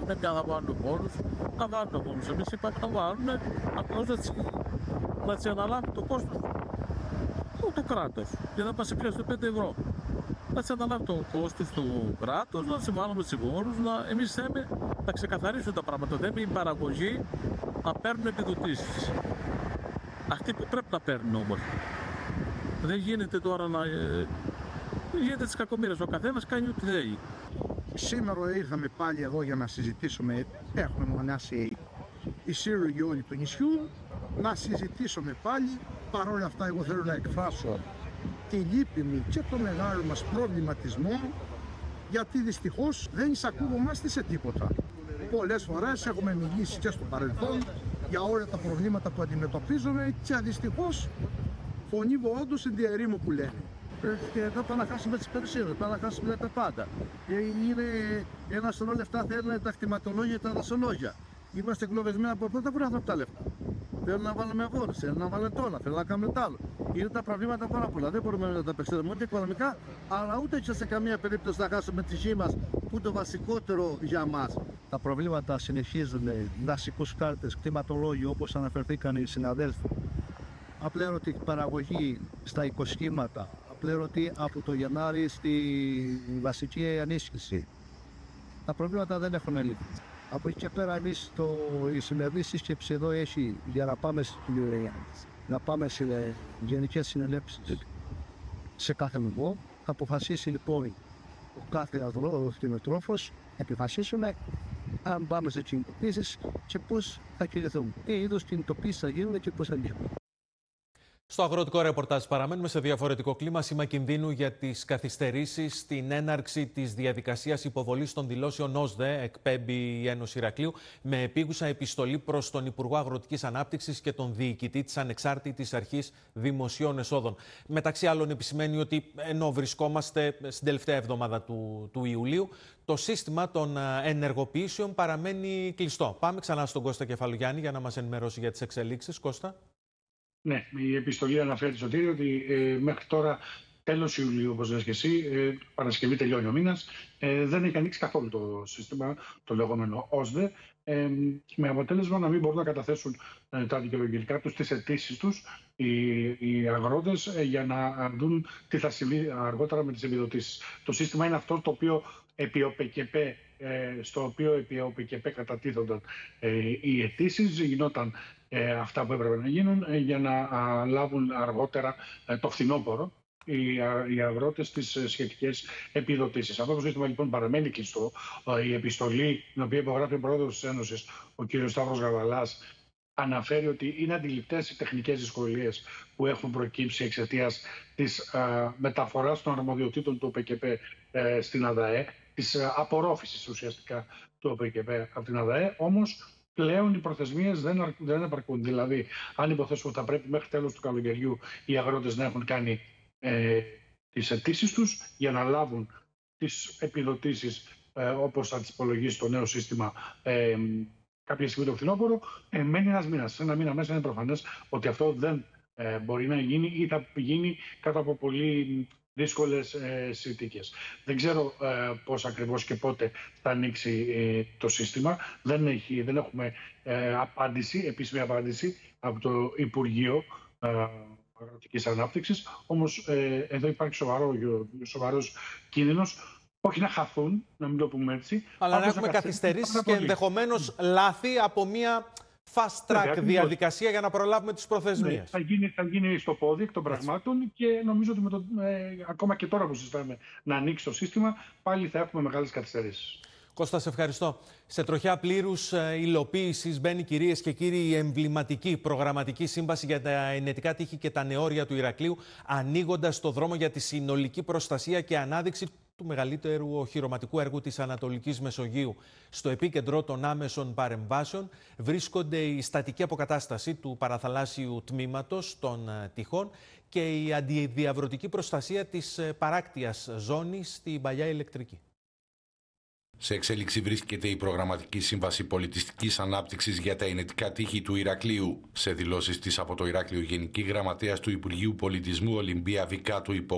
βάλουν, πια θα βάλουν πόρους. Να βάλουν πόρους. Εμείς είπαμε να βάλουν, απλώς να τις αναλάβει το κόστος. Το κράτος. Και να μας επηρεάσει το 5 ευρώ. Να τις αναλάβει το κόστος του κράτους, να τις βάλουμε συμβόλους. Εμείς θέλουμε να ξεκαθαρίσουν τα πράγματα. Δεν είναι η παραγωγή να παίρνουν επιδοτήσεις. Αυτοί που πρέπει να παίρνουν όμως. Δεν γίνεται τώρα να. Δεν γίνεται τις κακομοίρες. Ο καθένας κάνει ό,τι θέλει. Σήμερα ήρθαμε πάλι εδώ για να συζητήσουμε. Έχουμε μονάσει οι σύλλογοι όλοι του νησιού. Να συζητήσουμε πάλι. Παρ' όλα αυτά, εγώ θέλω να εκφράσω τη λύπη μου και το μεγάλο μας προβληματισμό, γιατί δυστυχώς δεν εισακούγομαστε σε τίποτα. Πολλές φορές έχουμε μιλήσει και στο παρελθόν για όλα τα προβλήματα που αντιμετωπίζουμε και δυστυχώς φωνή όντως εν τη ερήμο που λένε. Και εδώ πάμε να χάσουμε τις περιουσίες, πάμε να χάσουμε τα πάντα. Είναι ένα σωρό λεφτά, θέλουν τα κτηματολόγια και τα δασολόγια. Είμαστε εγκλωβισμένοι από πρώτα πράγματα από τα λεφτά. Θέλουν να βάλουμε αγώνες, θέλουν να βάλουμε τόνα, θέλουν να κάνουμε τ' άλλο. Είναι τα προβλήματα πάρα πολλά. Δεν μπορούμε να τα απεξέλθουμε ούτε οικονομικά, αλλά ούτε και σε καμία περίπτωση να χάσουμε τη γη μας, που το βασικότερο για μας. Τα προβλήματα συνεχίζουν, δασικούς χάρτες, κτηματολόγιο, όπως αναφερθήκαν οι συναδέλφοι. Απλήρωτη παραγωγή στα οικοσχήματα, απλήρωτη από το Γενάρη στη βασική ενίσχυση. Τα προβλήματα δεν έχουν λύθει. Από εκεί και πέρα εμείς η σημερινή σύσκεψη εδώ έχει για να πάμε σε γενικές συνελεύσεις σε κάθε νομό. Θα αποφασίσει λοιπόν ο κάθε κτηνοτρόφος, επιφασίσουμε αν πάμε σε κινητοποίησεις και πώς θα κινηθούμε. Τι είδους κινητοποίησεις θα γίνουν και πώς θα γίνουν. Στο αγροτικό ρεπορτάζ παραμένουμε σε διαφορετικό κλίμα. Σήμα κινδύνου για τις καθυστερήσεις στην έναρξη της διαδικασίας υποβολής των δηλώσεων ΩΣΔΕ, εκπέμπει η Ένωση Ηρακλείου, με επίγουσα επιστολή προς τον Υπουργό Αγροτικής Ανάπτυξης και τον διοικητή της Ανεξάρτητης Αρχής Δημοσίων Εσόδων. Μεταξύ άλλων, επισημαίνει ότι ενώ βρισκόμαστε στην τελευταία εβδομάδα του Ιουλίου, το σύστημα των ενεργοποιήσεων παραμένει κλειστό. Πάμε ξανά στον Κώστα Κεφαλογιάννη για να μας ενημερώσει για τις εξελίξεις. Κώστα. Ναι, η επιστολή αναφέρει, Σωτήρη, ότι μέχρι τώρα, τέλος Ιουλίου, όπως λες και εσύ, Παρασκευή τελειώνει ο μήνας, δεν έχει ανοίξει καθόλου το σύστημα, το λεγόμενο ΩΣΔΕ, με αποτέλεσμα να μην μπορούν να καταθέσουν τα δικαιολογητικά τους, τις αιτήσεις τους, οι αγρότες, για να δουν τι θα συμβεί αργότερα με τις επιδοτήσεις. Το σύστημα είναι αυτό το οποίο στο οποίο επί ΟΠΚΠ κατατίθονταν οι αιτήσεις, γινόταν αυτά που έπρεπε να γίνουν για να λάβουν αργότερα το φθινόπωρο οι αγρότες τις σχετικές επιδοτήσεις. Αυτό το σύστημα λοιπόν παραμένει κλειστό. Η επιστολή, την οποία υπογράφει ο πρόεδρος της Ένωσης, ο κ. Σταύρος Γαβαλάς, αναφέρει ότι είναι αντιληπτές οι τεχνικές δυσκολίες που έχουν προκύψει εξαιτίας της μεταφοράς των αρμοδιοτήτων του ΟΠΚΠ στην ΑΔΑΕ, της απορρόφησης ουσιαστικά του ΟΠΚΠ από την ΑΔΑΕ, όμως πλέον οι προθεσμίες δεν επαρκούν. Δηλαδή, αν υποθέσουμε ότι θα πρέπει μέχρι τέλος του καλοκαιριού οι αγρότες να έχουν κάνει τις αιτήσεις τους για να λάβουν τις επιδοτήσεις όπως θα τις υπολογίσει το νέο σύστημα κάποια στιγμή το φθινόπωρο, μένει ένας μήνας. Σε ένα μήνα μέσα είναι προφανές ότι αυτό δεν μπορεί να γίνει ή θα γίνει κάτω από πολύ δύσκολες συνθήκες. Δεν ξέρω πώς ακριβώς και πότε θα ανοίξει το σύστημα. Δεν έχουμε επίσημη απάντηση από το Υπουργείο Αγροτικής Ανάπτυξης. Όμως εδώ υπάρχει σοβαρός κίνδυνος, όχι να χαθούν, να μην το πούμε έτσι, αλλά να έχουμε καθυστερήσεις και ενδεχομένως λάθη από μια fast track διαδικασία για να προλάβουμε τις προθεσμίες. Ναι, θα γίνει στο πόδι εκ των πραγμάτων και νομίζω ότι ακόμα και τώρα που συζητάμε να ανοίξει το σύστημα, πάλι θα έχουμε μεγάλες καθυστερήσεις. Κώστα, σε ευχαριστώ. Σε τροχιά πλήρους υλοποίησης μπαίνει, κυρίες και κύριοι, η εμβληματική προγραμματική σύμβαση για τα ενετικά τείχη και τα νεόρια του Ηρακλείου, ανοίγοντας το δρόμο για τη συνολική προστασία και ανάδειξη του μεγαλύτερου οχυρωματικού έργου της Ανατολικής Μεσογείου. Στο επίκεντρο των άμεσων παρεμβάσεων βρίσκονται η στατική αποκατάσταση του παραθαλάσσιου τμήματος των τυχών και η αντιδιαβρωτική προστασία της παράκτιας ζώνης στην παλιά ηλεκτρική. Σε εξέλιξη βρίσκεται η προγραμματική σύμβαση πολιτιστικής ανάπτυξης για τα ενετικά τείχη του Ηρακλείου. Σε δηλώσεις της από το Ηράκλειο, Γενική Γραμματέας του Υπουργείου Πολιτισμού Ολυμπία Βικάτου